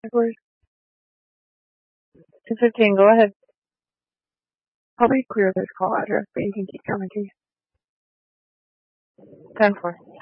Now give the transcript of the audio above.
Edward, 215, go ahead. I'll be clear this call address, but you can keep coming to you. 10-4.